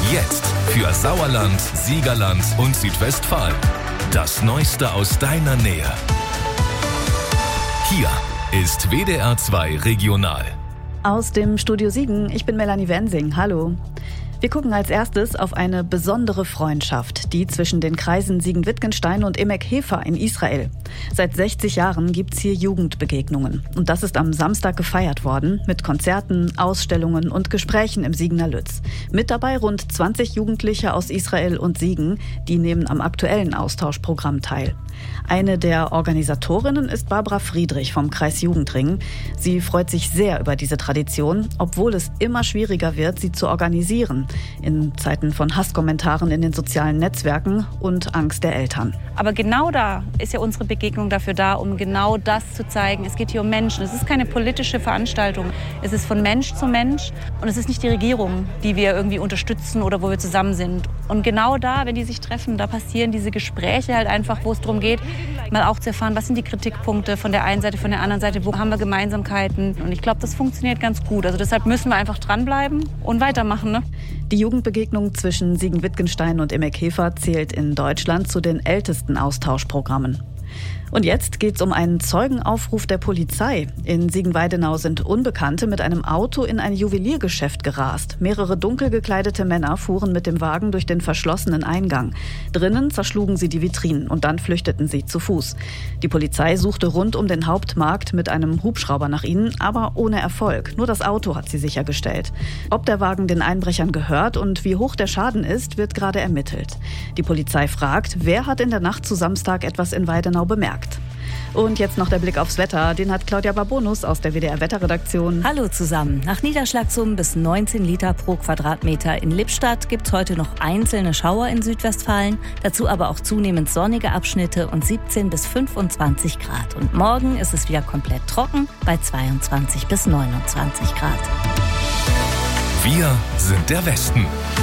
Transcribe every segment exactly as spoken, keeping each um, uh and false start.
Jetzt für Sauerland, Siegerland und Südwestfalen. Das Neueste aus deiner Nähe. Hier ist W D R zwei Regional. Aus dem Studio Siegen, ich bin Melanie Wensing. Hallo. Wir gucken als erstes auf eine besondere Freundschaft, die zwischen den Kreisen Siegen-Wittgenstein und Emek-Hefer in Israel. Seit sechzig Jahren gibt's hier Jugendbegegnungen. Und das ist am Samstag gefeiert worden mit Konzerten, Ausstellungen und Gesprächen im Siegener Lütz. Mit dabei rund zwanzig Jugendliche aus Israel und Siegen, die nehmen am aktuellen Austauschprogramm teil. Eine der Organisatorinnen ist Barbara Friedrich vom Kreis Jugendring. Sie freut sich sehr über diese Tradition, obwohl es immer schwieriger wird, sie zu organisieren. In Zeiten von Hasskommentaren in den sozialen Netzwerken und Angst der Eltern. Aber genau da ist ja unsere Begegnung dafür da, um genau das zu zeigen. Es geht hier um Menschen. Es ist keine politische Veranstaltung. Es ist von Mensch zu Mensch. Und es ist nicht die Regierung, die wir irgendwie unterstützen oder wo wir zusammen sind. Und genau da, wenn die sich treffen, da passieren diese Gespräche halt einfach, wo es darum geht, mal auch zu erfahren, was sind die Kritikpunkte von der einen Seite, von der anderen Seite, wo haben wir Gemeinsamkeiten. Und ich glaube, das funktioniert ganz gut. Also deshalb müssen wir einfach dranbleiben und weitermachen. Ne? Die Jugendbegegnung zwischen Siegen-Wittgenstein und Emek-Hefer zählt in Deutschland zu den ältesten Austauschprogrammen. Und jetzt geht's um einen Zeugenaufruf der Polizei. In Siegen-Weidenau sind Unbekannte mit einem Auto in ein Juweliergeschäft gerast. Mehrere dunkel gekleidete Männer fuhren mit dem Wagen durch den verschlossenen Eingang. Drinnen zerschlugen sie die Vitrinen und dann flüchteten sie zu Fuß. Die Polizei suchte rund um den Hauptmarkt mit einem Hubschrauber nach ihnen, aber ohne Erfolg. Nur das Auto hat sie sichergestellt. Ob der Wagen den Einbrechern gehört und wie hoch der Schaden ist, wird gerade ermittelt. Die Polizei fragt, wer hat in der Nacht zu Samstag etwas in Weidenau bemerkt. Und jetzt noch der Blick aufs Wetter. Den hat Claudia Barbonus aus der W D R-Wetterredaktion. Hallo zusammen. Nach Niederschlagssummen bis neunzehn Liter pro Quadratmeter in Lippstadt gibt es heute noch einzelne Schauer in Südwestfalen. Dazu aber auch zunehmend sonnige Abschnitte und siebzehn bis fünfundzwanzig Grad. Und morgen ist es wieder komplett trocken bei zweiundzwanzig bis neunundzwanzig Grad. Wir sind der Westen.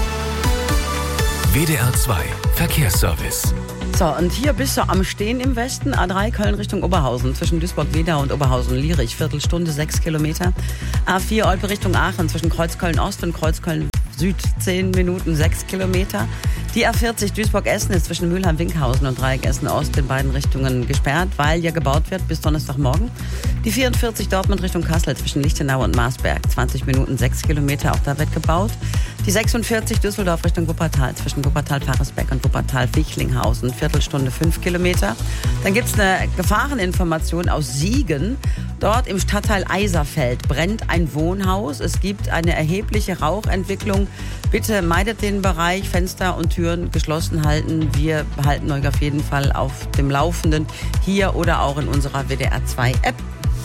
W D R zwei Verkehrsservice. So, und hier bist du am Stehen im Westen, A drei Köln Richtung Oberhausen, zwischen Duisburg-Wedau und Oberhausen-Lierich, Viertelstunde, sechs Kilometer. A vier Olpe Richtung Aachen, zwischen Kreuzköln-Ost und Kreuzköln-Süd, zehn Minuten, sechs Kilometer. Die A vierzig Duisburg-Essen ist zwischen Mülheim-Winkhausen und Dreieck Essen-Ost in beiden Richtungen gesperrt, weil ja gebaut wird bis Donnerstagmorgen. Die vierundvierzig Dortmund Richtung Kassel zwischen Lichtenau und Marsberg, zwanzig Minuten, sechs Kilometer, auch da wird gebaut. Die sechsundvierzig Düsseldorf Richtung Wuppertal, zwischen Wuppertal-Paresbeck und Wuppertal-Wichlinghausen, Viertelstunde, fünf Kilometer. Dann gibt es eine Gefahreninformation aus Siegen. Dort im Stadtteil Eiserfeld brennt ein Wohnhaus. Es gibt eine erhebliche Rauchentwicklung. Bitte meidet den Bereich, Fenster und Türen geschlossen halten. Wir behalten euch auf jeden Fall auf dem Laufenden, hier oder auch in unserer W D R zwei App.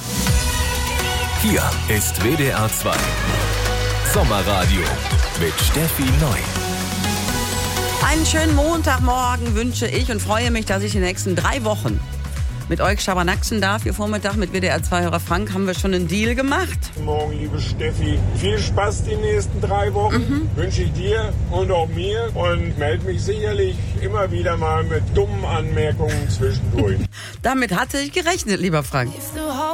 Hier ist W D R zwei Sommerradio mit Steffi Neu. Einen schönen Montagmorgen wünsche ich und freue mich, dass ich die nächsten drei Wochen mit euch schabernachsen darf. Ihr Vormittag mit W D R zwei Hörer Frank haben wir schon einen Deal gemacht. Guten Morgen, liebe Steffi. Viel Spaß die nächsten drei Wochen. Mhm. Wünsche ich dir und auch mir. Und melde mich sicherlich immer wieder mal mit dummen Anmerkungen zwischendurch. Damit hatte ich gerechnet, lieber Frank.